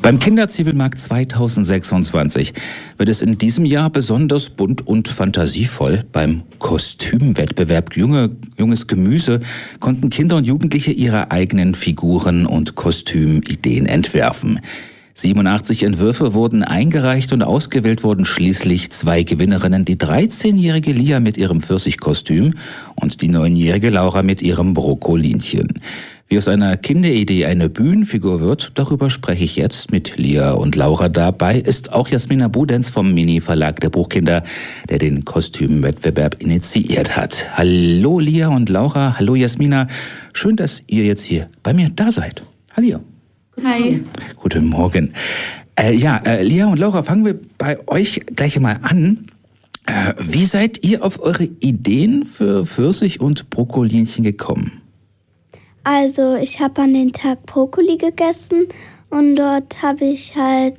Beim Kinderzwiebelmarkt 2026 wird es in diesem Jahr besonders bunt und fantasievoll. Beim Kostümwettbewerb Junges Gemüse konnten Kinder und Jugendliche ihre eigenen Figuren und Kostümideen entwerfen. 87 Entwürfe wurden eingereicht und ausgewählt wurden schließlich 2 Gewinnerinnen, die 13-jährige Lia mit ihrem Pfirsichkostüm und die 9-jährige Laura mit ihrem Brokkolinchen. Wie aus einer Kinderidee eine Bühnenfigur wird, darüber spreche ich jetzt mit Lia und Laura. Dabei ist auch Jasmina Budenz vom Mini-Verlag der Buchkinder, der den Kostümwettbewerb initiiert hat. Hallo Lia und Laura, hallo Jasmina. Schön, dass ihr jetzt hier bei mir da seid. Hallo. Hi. Guten Morgen. Lia und Laura, fangen wir bei euch gleich mal an. Wie seid ihr auf eure Ideen für Pfirsich und Brokkolinchen gekommen? Also ich habe an den Tag Brokkoli gegessen und dort habe ich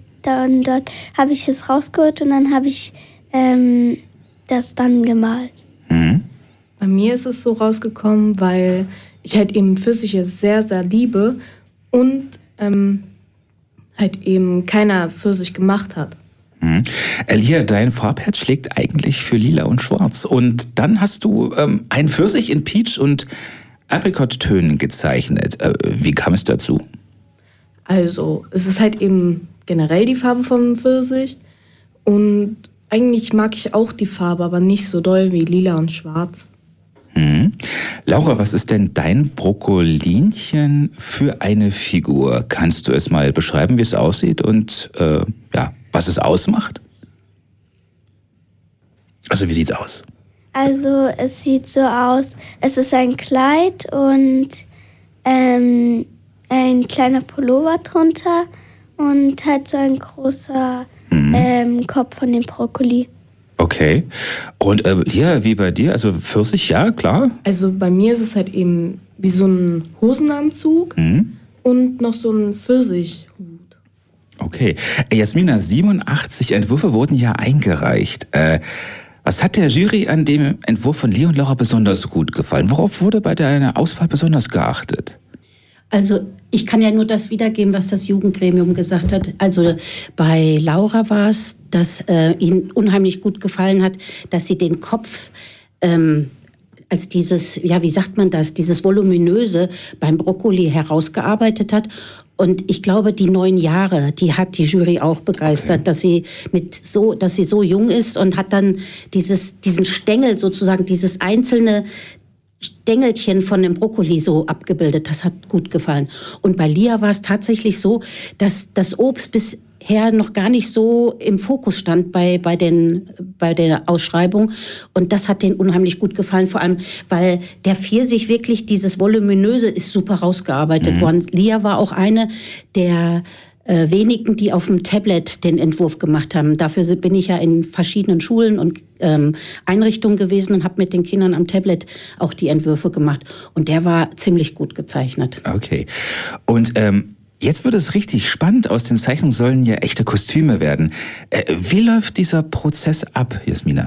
es rausgeholt und dann habe ich das dann gemalt. Mhm. Bei mir ist es so rausgekommen, weil ich halt eben Pfirsiche sehr, sehr liebe und halt eben keiner Pfirsich gemacht hat. Mhm. Lia, dein Farbherz schlägt eigentlich für lila und schwarz. Und dann hast du einen Pfirsich in Peach und Aprikot-Tönen gezeichnet. Wie kam es dazu? Also, es ist halt eben generell die Farbe vom Pfirsich und eigentlich mag ich auch die Farbe, aber nicht so doll wie lila und schwarz. Mhm. Laura, was ist denn dein Brokkolinchen für eine Figur? Kannst du es mal beschreiben, wie es aussieht und was es ausmacht? Also, wie sieht's aus? Also es sieht so aus, es ist ein Kleid und ein kleiner Pullover drunter und halt so ein großer Kopf von dem Brokkoli. Okay. Und Lia, wie bei dir? Also Pfirsich, ja, klar. Also bei mir ist es halt eben wie so ein Hosenanzug und noch so ein Pfirsichhut. Okay. Jasmina, 87 Entwürfe wurden ja eingereicht. Was hat der Jury an dem Entwurf von Lia und Laura besonders gut gefallen? Worauf wurde bei deiner Auswahl besonders geachtet? Also ich kann ja nur das wiedergeben, was das Jugendgremium gesagt hat. Also bei Laura war es, dass ihnen unheimlich gut gefallen hat, dass sie den Kopf als dieses, wie sagt man das, dieses Voluminöse beim Brokkoli herausgearbeitet hat. Und ich glaube, die 9 Jahre, die hat die Jury auch begeistert, okay, dass sie so jung ist und hat dann diesen Stängel sozusagen, dieses einzelne Stängelchen von dem Brokkoli so abgebildet. Das hat gut gefallen. Und bei Lia war es tatsächlich so, dass das Obst bisher noch gar nicht so im Fokus stand bei der Ausschreibung. Und das hat denen unheimlich gut gefallen, vor allem, weil der Pfirsich wirklich, dieses Voluminöse ist super rausgearbeitet worden. Lia war auch eine der wenigen, die auf dem Tablet den Entwurf gemacht haben. Dafür bin ich ja in verschiedenen Schulen und Einrichtungen gewesen und habe mit den Kindern am Tablet auch die Entwürfe gemacht. Und der war ziemlich gut gezeichnet. Okay. Und jetzt wird es richtig spannend. Aus den Zeichnungen sollen ja echte Kostüme werden. Wie läuft dieser Prozess ab, Jasmina?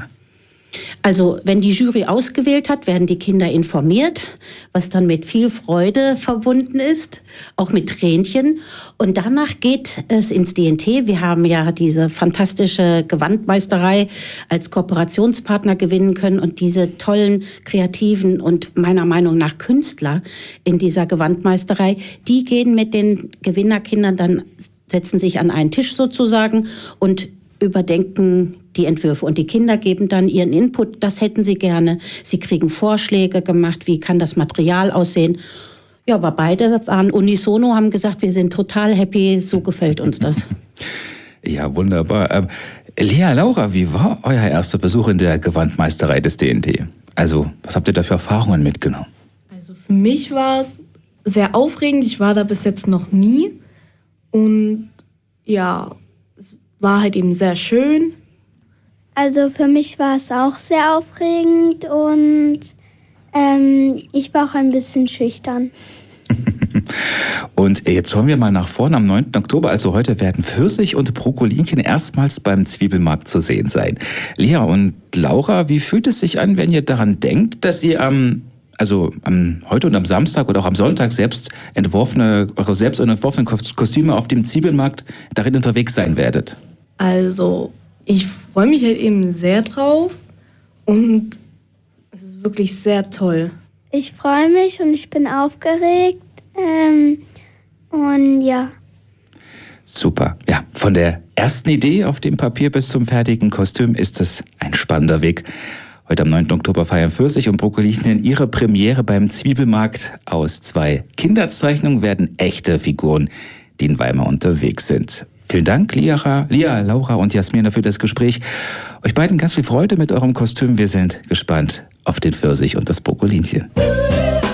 Also, wenn die Jury ausgewählt hat, werden die Kinder informiert, was dann mit viel Freude verbunden ist, auch mit Tränchen. Und danach geht es ins DNT. Wir haben ja diese fantastische Gewandmeisterei als Kooperationspartner gewinnen können und diese tollen Kreativen und meiner Meinung nach Künstler in dieser Gewandmeisterei, die gehen mit den Gewinnerkindern dann, setzen sich an einen Tisch sozusagen und überdenken die Entwürfe. Und die Kinder geben dann ihren Input, das hätten sie gerne. Sie kriegen Vorschläge gemacht, wie kann das Material aussehen. Ja, aber beide waren unisono, haben gesagt, wir sind total happy, so gefällt uns das. Ja, wunderbar. Lia, Laura, wie war euer erster Besuch in der Gewandmeisterei des DNT? Also, was habt ihr da für Erfahrungen mitgenommen? Also für mich war es sehr aufregend. Ich war da bis jetzt noch nie. Und ja, es war halt eben sehr schön. Also für mich war es auch sehr aufregend und ich war auch ein bisschen schüchtern. Und jetzt schauen wir mal nach vorne. Am 9. Oktober, also heute, werden Pfirsich und Brokkolinchen erstmals beim Zwiebelmarkt zu sehen sein. Lia und Laura, wie fühlt es sich an, wenn ihr daran denkt, dass ihr am also heute und am Samstag oder auch am Sonntag eure selbst entworfenen Kostüme auf dem Zwiebelmarkt darin unterwegs sein werdet? Also, ich freue mich halt eben sehr drauf und es ist wirklich sehr toll. Ich freue mich und ich bin aufgeregt. Und ja. Super. Ja, von der ersten Idee auf dem Papier bis zum fertigen Kostüm ist es ein spannender Weg. Heute am 9. Oktober feiern Pfirsich und Brokolinchen ihre Premiere beim Zwiebelmarkt. Aus 2 Kinderzeichnungen werden echte Figuren, die in Weimar unterwegs sind. Vielen Dank, Lia, Laura und Jasmina, für das Gespräch. Euch beiden ganz viel Freude mit eurem Kostüm. Wir sind gespannt auf den Pfirsich und das Brokolinchen.